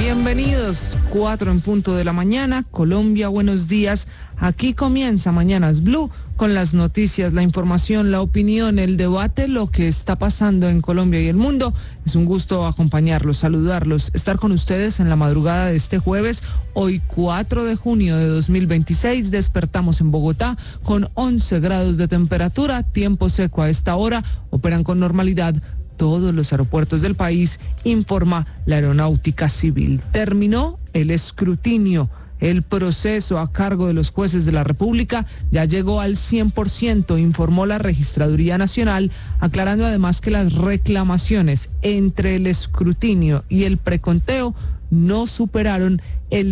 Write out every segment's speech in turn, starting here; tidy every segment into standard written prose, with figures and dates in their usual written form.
Bienvenidos, 4 en punto de la mañana, Colombia, buenos días. Aquí comienza Mañanas Blue con las noticias, la información, la opinión, el debate, lo que está pasando en Colombia y el mundo. Es un gusto acompañarlos, saludarlos, estar con ustedes en la madrugada de este jueves, hoy 4 de junio de 2026. Despertamos en Bogotá con 11 grados de temperatura, tiempo seco a esta hora, operan con normalidad todos los aeropuertos del país, informa la Aeronáutica Civil. Terminó el escrutinio. El proceso a cargo de los jueces de la República ya llegó al 100%, informó la Registraduría Nacional, aclarando además que las reclamaciones entre el escrutinio y el preconteo no superaron el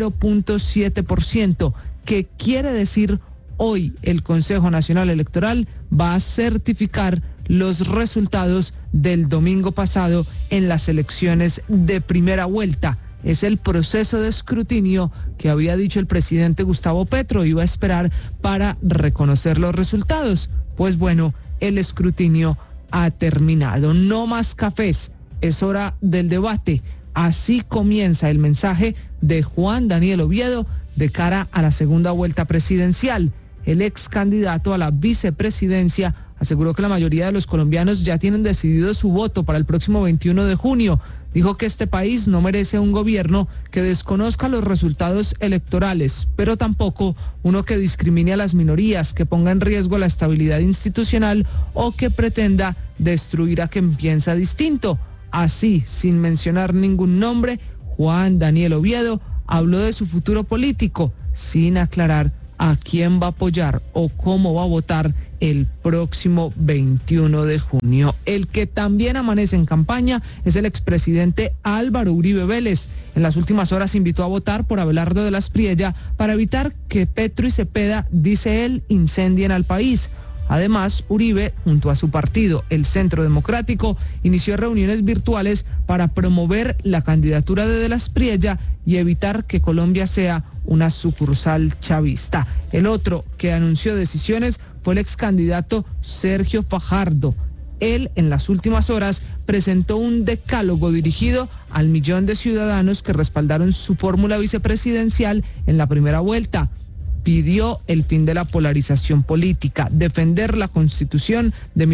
0.7%, que quiere decir hoy el Consejo Nacional Electoral va a certificar los resultados del domingo pasado en las elecciones de primera vuelta. Es el proceso de escrutinio que había dicho el presidente Gustavo Petro iba a esperar para reconocer los resultados. Pues bueno, el escrutinio ha terminado. No más cafés, es hora del debate. Así comienza el mensaje de Juan Daniel Oviedo de cara a la segunda vuelta presidencial. El ex candidato a la vicepresidencia aseguró que la mayoría de los colombianos ya tienen decidido su voto para el próximo 21 de junio. Dijo que este país no merece un gobierno que desconozca los resultados electorales, pero tampoco uno que discrimine a las minorías, que ponga en riesgo la estabilidad institucional o que pretenda destruir a quien piensa distinto. Así, sin mencionar ningún nombre, Juan Daniel Oviedo habló de su futuro político, sin aclarar a quién va a apoyar o cómo va a votar el próximo 21 de junio. El que también amanece en campaña es el expresidente Álvaro Uribe Vélez. En las últimas horas invitó a votar por Abelardo de la Espriella para evitar que Petro y Cepeda, dice él, incendien al país. Además, Uribe, junto a su partido, el Centro Democrático, inició reuniones virtuales para promover la candidatura de la Espriella y evitar que Colombia sea una sucursal chavista. El otro que anunció decisiones fue el ex candidato Sergio Fajardo. Él, en las últimas horas, presentó un decálogo dirigido al millón de ciudadanos que respaldaron su fórmula vicepresidencial en la primera vuelta. Pidió el fin de la polarización política, defender la Constitución de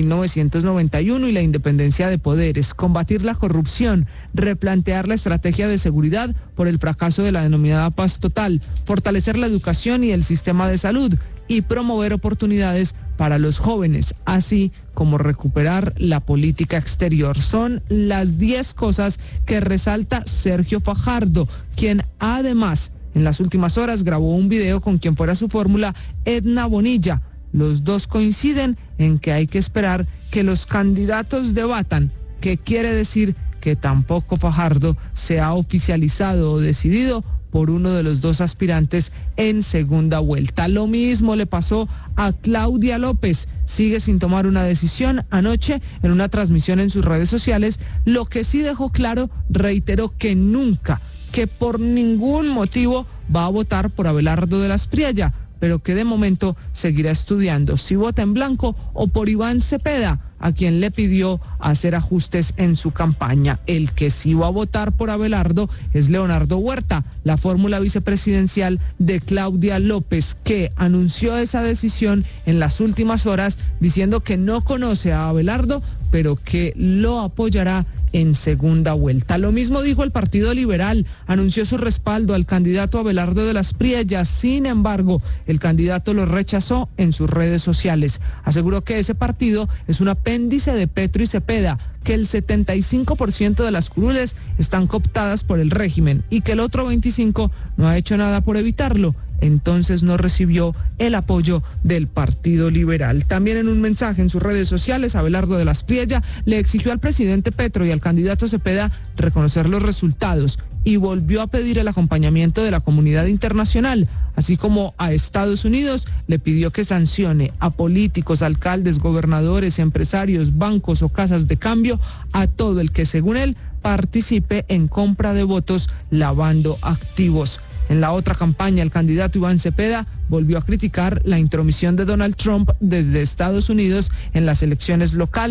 1991 y la independencia de poderes, combatir la corrupción, replantear la estrategia de seguridad por el fracaso de la denominada paz total, fortalecer la educación y el sistema de salud y promover oportunidades para los jóvenes, así como recuperar la política exterior. Son las 10 cosas que resalta Sergio Fajardo, quien además en las últimas horas grabó un video con quien fuera su fórmula, Edna Bonilla. Los dos coinciden en que hay que esperar que los candidatos debatan, que quiere decir que tampoco Fajardo se ha oficializado o decidido por uno de los dos aspirantes en segunda vuelta. Lo mismo le pasó a Claudia López. Sigue sin tomar una decisión. Anoche, en una transmisión en sus redes sociales, lo que sí dejó claro, reiteró que nunca, que por ningún motivo va a votar por Abelardo de la Espriella, pero que de momento seguirá estudiando si vota en blanco o por Iván Cepeda, a quien le pidió hacer ajustes en su campaña. El que sí va a votar por Abelardo es Leonardo Huerta, la fórmula vicepresidencial de Claudia López, que anunció esa decisión en las últimas horas diciendo que no conoce a Abelardo, pero que lo apoyará en segunda vuelta. Lo mismo dijo el Partido Liberal, anunció su respaldo al candidato Abelardo de la Espriella. Sin embargo, el candidato lo rechazó en sus redes sociales. Aseguró que ese partido es un apéndice de Petro y Cepeda, que el 75% de las curules están cooptadas por el régimen y que el otro 25% no ha hecho nada por evitarlo. Entonces no recibió el apoyo del Partido Liberal. También en un mensaje en sus redes sociales, Abelardo de la Espriella le exigió al presidente Petro y al candidato Cepeda reconocer los resultados y volvió a pedir el acompañamiento de la comunidad internacional, así como a Estados Unidos le pidió que sancione a políticos, alcaldes, gobernadores, empresarios, bancos o casas de cambio, a todo el que según él participe en compra de votos lavando activos. En la otra campaña, el candidato Iván Cepeda volvió a criticar la intromisión de Donald Trump desde Estados Unidos en las elecciones locales.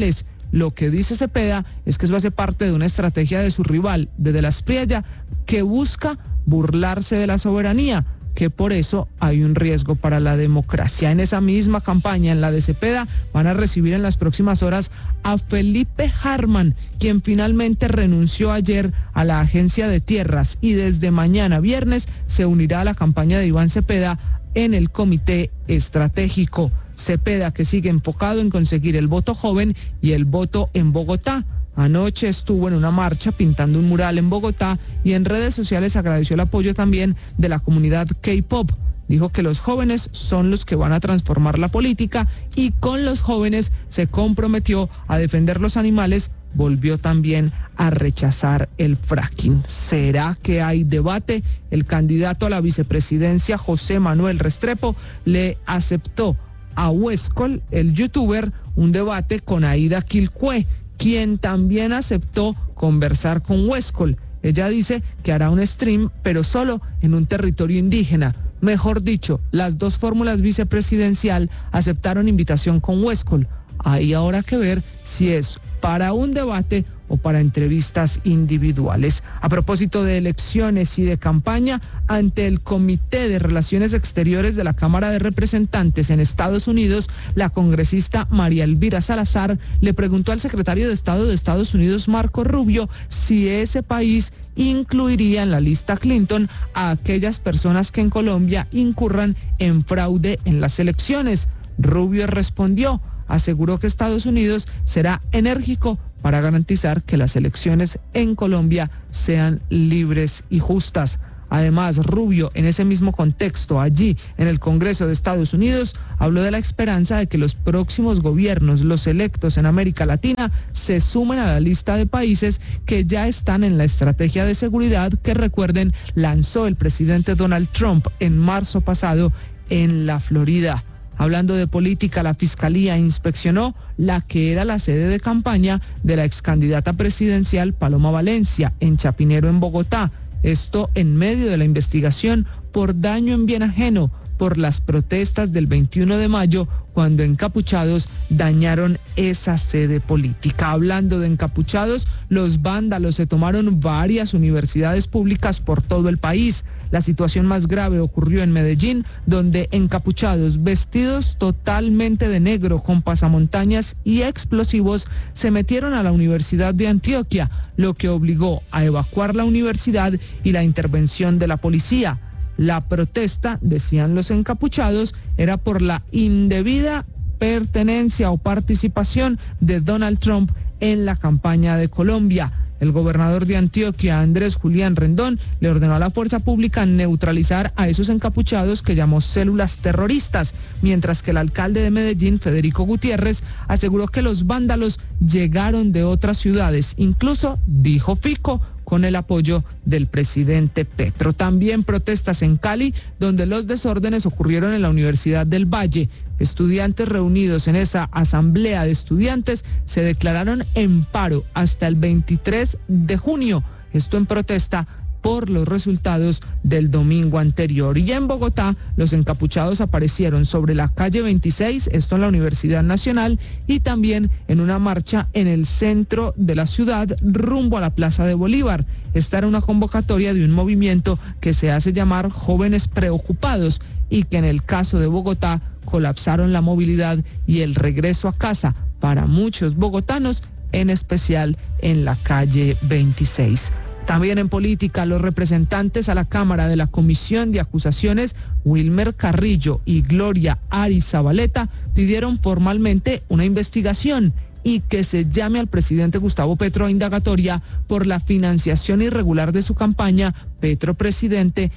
Lo que dice Cepeda es que eso hace parte de una estrategia de su rival, de De la Espriella, que busca burlarse de la soberanía, que por eso hay un riesgo para la democracia. En esa misma campaña, en la de Cepeda, van a recibir en las próximas horas a Felipe Harman, quien finalmente renunció ayer a la Agencia de Tierras y desde mañana viernes se unirá a la campaña de Iván Cepeda en el Comité Estratégico. Cepeda, que sigue enfocado en conseguir el voto joven y el voto en Bogotá. Anoche estuvo en una marcha pintando un mural en Bogotá y en redes sociales agradeció el apoyo también de la comunidad K-pop. Dijo que los jóvenes son los que van a transformar la política y con los jóvenes se comprometió a defender los animales. Volvió también a rechazar el fracking. ¿Será que hay debate? El candidato a la vicepresidencia, José Manuel Restrepo, le aceptó a Huescol, el youtuber, un debate con Aida Quilcue, quien también aceptó conversar con Huescol. Ella dice que hará un stream, pero solo en un territorio indígena. Mejor dicho, las dos fórmulas vicepresidencial aceptaron invitación con Huescol. Hay ahora que ver si es para un debate o para entrevistas individuales. A propósito de elecciones y de campaña, ante el Comité de Relaciones Exteriores de la Cámara de Representantes en Estados Unidos, la congresista María Elvira Salazar le preguntó al secretario de Estado de Estados Unidos, Marco Rubio, si ese país incluiría en la lista Clinton a aquellas personas que en Colombia incurran en fraude en las elecciones. Rubio respondió, aseguró que Estados Unidos será enérgico para garantizar que las elecciones en Colombia sean libres y justas. Además, Rubio, en ese mismo contexto, allí en el Congreso de Estados Unidos, habló de la esperanza de que los próximos gobiernos, los electos en América Latina, se sumen a la lista de países que ya están en la estrategia de seguridad que, recuerden, lanzó el presidente Donald Trump en marzo pasado en la Florida. Hablando de política, la Fiscalía inspeccionó la que era la sede de campaña de la excandidata presidencial Paloma Valencia en Chapinero, en Bogotá. Esto en medio de la investigación por daño en bien ajeno por las protestas del 21 de mayo, cuando encapuchados dañaron esa sede política. Hablando de encapuchados, los vándalos se tomaron varias universidades públicas por todo el país. La situación más grave ocurrió en Medellín, donde encapuchados vestidos totalmente de negro con pasamontañas y explosivos se metieron a la Universidad de Antioquia, lo que obligó a evacuar la universidad y la intervención de la policía. La protesta, decían los encapuchados, era por la indebida pertenencia o participación de Donald Trump en la campaña de Colombia. El gobernador de Antioquia, Andrés Julián Rendón, le ordenó a la fuerza pública neutralizar a esos encapuchados que llamó células terroristas, mientras que el alcalde de Medellín, Federico Gutiérrez, aseguró que los vándalos llegaron de otras ciudades, incluso, dijo Fico, con el apoyo del presidente Petro. También protestas en Cali, donde los desórdenes ocurrieron en la Universidad del Valle. Estudiantes reunidos en esa asamblea de estudiantes se declararon en paro hasta el 23 de junio. Esto en protesta por los resultados del domingo anterior. Y en Bogotá, los encapuchados aparecieron sobre la calle 26, esto en la Universidad Nacional, y también en una marcha en el centro de la ciudad rumbo a la Plaza de Bolívar. Esta era una convocatoria de un movimiento que se hace llamar Jóvenes Preocupados y que en el caso de Bogotá colapsaron la movilidad y el regreso a casa para muchos bogotanos, en especial en la calle 26. También en política, los representantes a la Cámara de la Comisión de Acusaciones, Wilmer Carrillo y Gloria Ari Zabaleta, pidieron formalmente una investigación y que se llame al presidente Gustavo Petro a indagatoria por la financiación irregular de su campaña Petro Presidente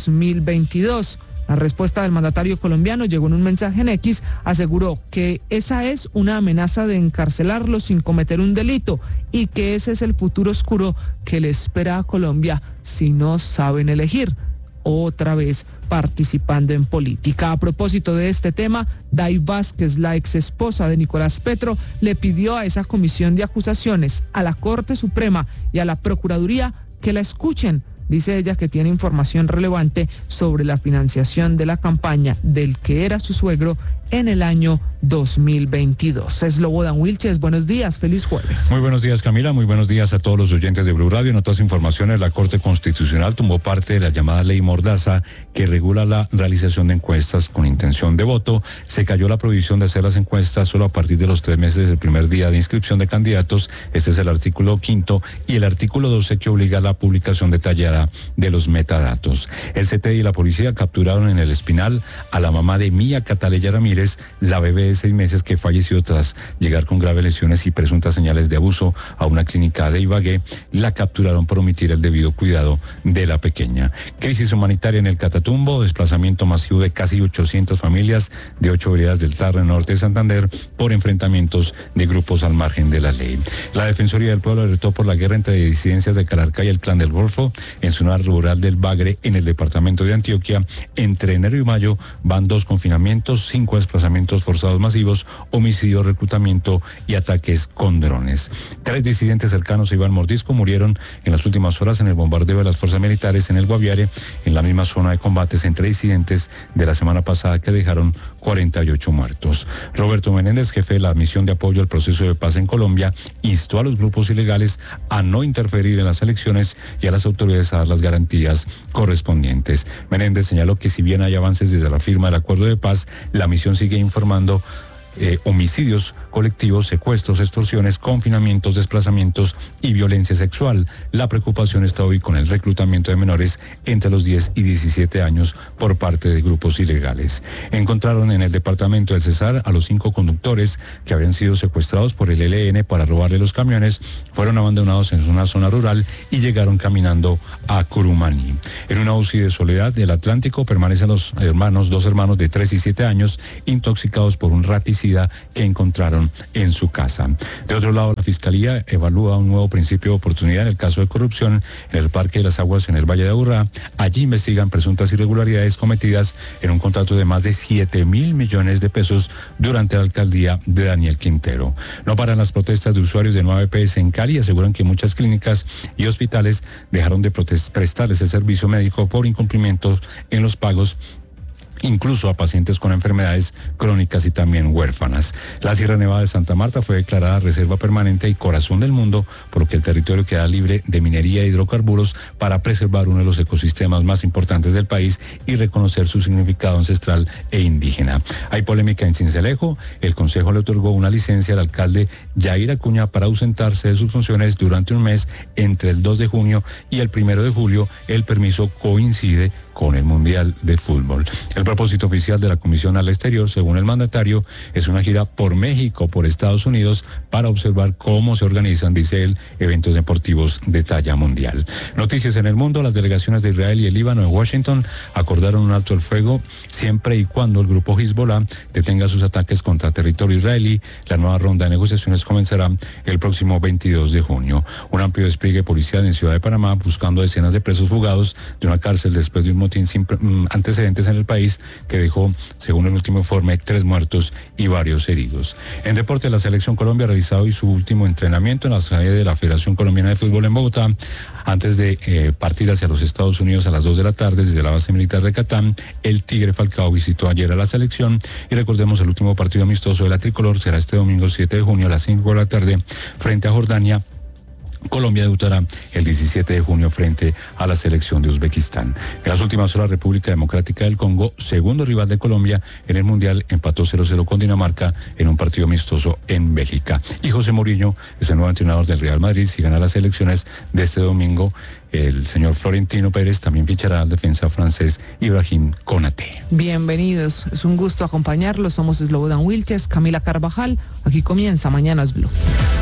2022. La respuesta del mandatario colombiano llegó en un mensaje en X, aseguró que esa es una amenaza de encarcelarlos sin cometer un delito y que ese es el futuro oscuro que le espera a Colombia si no saben elegir. Otra vez participando en política. A propósito de este tema, Day Vázquez, la exesposa de Nicolás Petro, le pidió a esa comisión de acusaciones, a la Corte Suprema y a la Procuraduría que la escuchen. Dice ella que tiene información relevante sobre la financiación de la campaña del que era su suegro en el año 2022. Slobodan Wilches, buenos días, feliz jueves. Muy buenos días, Camila, muy buenos días a todos los oyentes de Blue Radio. En otras informaciones, la Corte Constitucional tomó parte de la llamada Ley Mordaza que regula la realización de encuestas con intención de voto. Se cayó la prohibición de hacer las encuestas solo a partir de los 3 meses del primer día de inscripción de candidatos. Este es el artículo 5 y el artículo 12 que obliga a la publicación detallada de los metadatos. El CTI y la policía capturaron en el Espinal a la mamá de Mía Cataleya Ramírez, la bebé de 6 meses que falleció tras llegar con graves lesiones y presuntas señales de abuso a una clínica de Ibagué. La capturaron por omitir el debido cuidado de la pequeña. Crisis humanitaria en el Catatumbo, desplazamiento masivo de casi 800 familias de 8 veredas del Tarre norte de Santander por enfrentamientos de grupos al margen de la ley. La Defensoría del Pueblo alertó por la guerra entre disidencias de Calarcá y el Clan del Golfo en zona rural del Bagre, en el departamento de Antioquia. Entre enero y mayo van 2 confinamientos, 5 desplazamientos forzados masivos, homicidio, reclutamiento y ataques con drones. 3 disidentes cercanos a Iván Mordisco murieron en las últimas horas en el bombardeo de las fuerzas militares en el Guaviare, en la misma zona de combates entre disidentes de la semana pasada que dejaron 48 muertos. Roberto Menéndez, jefe de la misión de apoyo al proceso de paz en Colombia, instó a los grupos ilegales a no interferir en las elecciones y a las autoridades a dar las garantías correspondientes. Menéndez señaló que si bien hay avances desde la firma del acuerdo de paz, la misión sigue informando homicidios colectivos, secuestros, extorsiones, confinamientos, desplazamientos y violencia sexual. La preocupación está hoy con el reclutamiento de menores entre los 10 y 17 años por parte de grupos ilegales. Encontraron en el departamento del Cesar a los 5 conductores que habían sido secuestrados por el ELN para robarle los camiones. Fueron abandonados en una zona rural y llegaron caminando a Curumaní. En una UCI de Soledad del Atlántico permanecen dos hermanos de 3 y 7 años intoxicados por un raticida que encontraron en su casa. De otro lado, la Fiscalía evalúa un nuevo principio de oportunidad en el caso de corrupción en el Parque de las Aguas en el Valle de Aburrá. Allí investigan presuntas irregularidades cometidas en un contrato de más de 7.000 millones de pesos durante la alcaldía de Daniel Quintero. No paran las protestas de usuarios de Nueva EPS en Cali y aseguran que muchas clínicas y hospitales dejaron de prestarles el servicio médico por incumplimientos en los pagos, incluso a pacientes con enfermedades crónicas y también huérfanas. La Sierra Nevada de Santa Marta fue declarada reserva permanente y corazón del mundo, por lo que el territorio queda libre de minería e hidrocarburos para preservar uno de los ecosistemas más importantes del país y reconocer su significado ancestral e indígena. Hay polémica en Sincelejo. El Consejo le otorgó una licencia al alcalde Yair Acuña para ausentarse de sus funciones durante un mes entre el 2 de junio y el 1 de julio. El permiso coincide con el Mundial de Fútbol. El propósito oficial de la Comisión al Exterior, según el mandatario, es una gira por México, por Estados Unidos, para observar cómo se organizan, dice él, eventos deportivos de talla mundial. Noticias en el mundo. Las delegaciones de Israel y el Líbano en Washington acordaron un alto el fuego siempre y cuando el grupo Hezbollah detenga sus ataques contra territorio israelí. La nueva ronda de negociaciones comenzará el próximo 22 de junio. Un amplio despliegue policial en Ciudad de Panamá buscando decenas de presos fugados de una cárcel después de un motín sin antecedentes en el país que dejó, según el último informe, 3 muertos y varios heridos. En deporte, la Selección Colombia ha realizado hoy su último entrenamiento en la sede de la Federación Colombiana de Fútbol en Bogotá, antes de partir hacia los Estados Unidos a las 2 de la tarde desde la base militar de Catán. El Tigre Falcao visitó ayer a la selección y recordemos, el último partido amistoso de la tricolor será este domingo 7 de junio a las 5 de la tarde frente a Jordania. Colombia debutará el 17 de junio frente a la selección de Uzbekistán. En las últimas horas, República Democrática del Congo, segundo rival de Colombia en el Mundial, empató 0-0 con Dinamarca en un partido amistoso en Bélgica. Y José Mourinho es el nuevo entrenador del Real Madrid. Si gana las elecciones de este domingo, el señor Florentino Pérez también fichará al defensa francés Ibrahim Konaté. Bienvenidos, es un gusto acompañarlos. Somos Slobodan Wilches, Camila Carvajal. Aquí comienza Mañanas Blue.